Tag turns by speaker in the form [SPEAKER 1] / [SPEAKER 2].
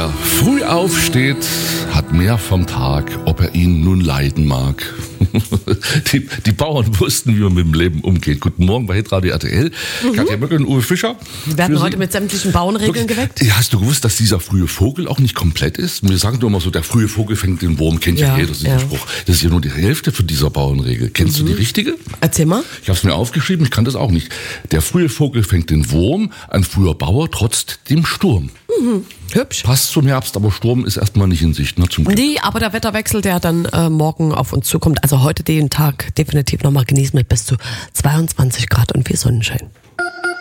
[SPEAKER 1] Wer früh aufsteht, hat mehr vom Tag, ob er ihn nun leiden mag. Die Bauern wussten, wie man mit dem Leben umgeht. Guten Morgen bei Hitradio RTL. Katja Möckel und Uwe Fischer.
[SPEAKER 2] Wir werden heute mit sämtlichen Bauernregeln geweckt.
[SPEAKER 1] Hast du gewusst, dass dieser frühe Vogel auch nicht komplett ist? Wir sagen doch immer so, der frühe Vogel fängt den Wurm. Kennt ja jeder diesen Spruch. Das ist ja nur die Hälfte von dieser Bauernregel. Kennst du die richtige?
[SPEAKER 2] Erzähl mal.
[SPEAKER 1] Ich habe es mir aufgeschrieben, ich kann das auch nicht. Der frühe Vogel fängt den Wurm, ein früher Bauer trotzt dem Sturm.
[SPEAKER 2] Hübsch.
[SPEAKER 1] Passt zum Herbst, aber Sturm ist erstmal nicht in Sicht, ne, zum Glück.
[SPEAKER 2] Nee, aber der Wetterwechsel, der dann morgen auf uns zukommt, also heute den Tag definitiv nochmal genießen mit bis zu 22 Grad und viel Sonnenschein.